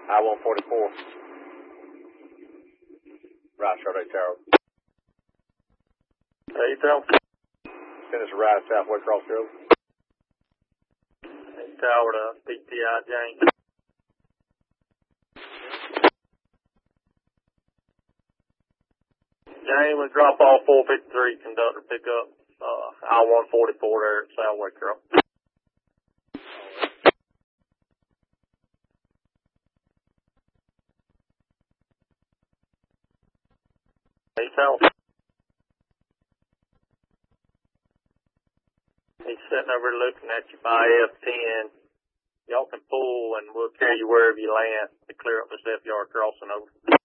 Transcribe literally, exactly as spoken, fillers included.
I one forty-four. Right, Charlotte Tower. Hey, Tower. Send us a ride southwest across the road. Hey, Tower to P T I James. James, we drop off four fifty-three, conductor pick up, uh, I one forty-four there at Southwest Road. Hey, Tower. He's sitting over looking at you by F ten. Y'all can pull and we'll carry you wherever you land to clear up the step yard crossing over.